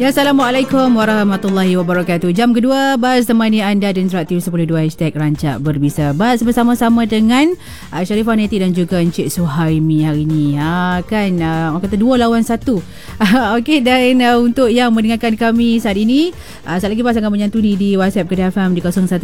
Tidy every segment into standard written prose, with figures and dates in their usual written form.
Ya, Assalamualaikum warahmatullahi wabarakatuh. Jam kedua, Baz temani anda dan Interaktif 10.2 #Rancak Berbisa. Baz bersama-sama dengan Sharifah Neti dan juga Encik Suhaimi hari ini. Orang kata 2 lawan 1. Okey, dan untuk yang mendengarkan kami saat ini, saat lagi Baz akan menyantuni di WhatsApp Kedah FM di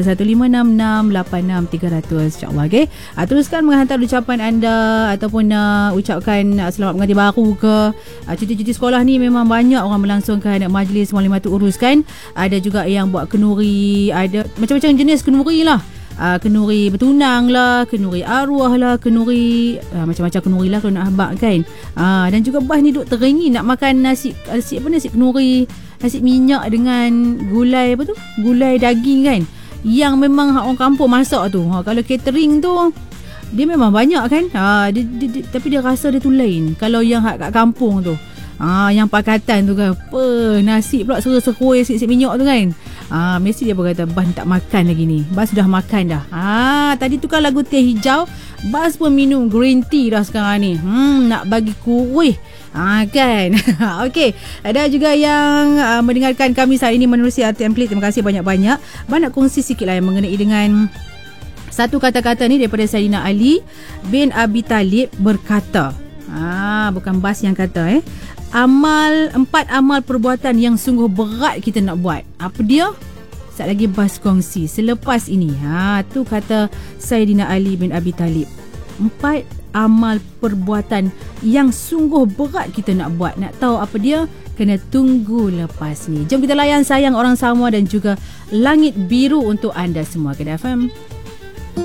01156686 insya-Allah. Okey. Teruskan menghantar ucapan anda ataupun ucapkan selamat mengantin baru ke. Cuti-cuti sekolah ni memang banyak orang melangsungkan majlis maklumat uruskan. Ada juga yang buat kenuri, ada macam-macam jenis kenuri lah. Kenuri bertunang lah, kenuri arwah lah, kenuri macam-macam kenuri lah kalau nak habak kan. Dan juga Bah ni duk teringin nak makan nasi kenuri, nasi minyak dengan gulai gulai daging kan, yang memang orang kampung masak tu. Kalau catering tu dia memang banyak kan. Tapi dia rasa dia tu lain kalau yang kat kampung tu. Yang pakatan tu kan, apa nasi pula serui sikit minyak tu kan. Mesti dia berkata, Bas tak makan lagi ni. Bas sudah makan dah. Tadi tu kan lagu teh hijau, Bas pun minum green tea dah sekarang ni. Nak bagi kuih. Kan. Okey, ada juga yang mendengarkan kami saat ini menerusi template. Terima kasih banyak-banyak. Bas nak kongsi sikit lah yang mengenai dengan satu kata-kata ni daripada Sayyidina Ali bin Abi Talib berkata. Bukan Bas yang kata 4 amal perbuatan yang sungguh berat kita nak buat. Apa dia? Sekejap lagi Bas kongsi selepas ini. Tu kata Sayyidina Ali bin Abi Talib. 4 amal perbuatan yang sungguh berat kita nak buat. Nak tahu apa dia? Kena tunggu lepas ni. Jom kita layan Sayang Orang Sama dan juga Langit Biru untuk anda semua. Kedah FM.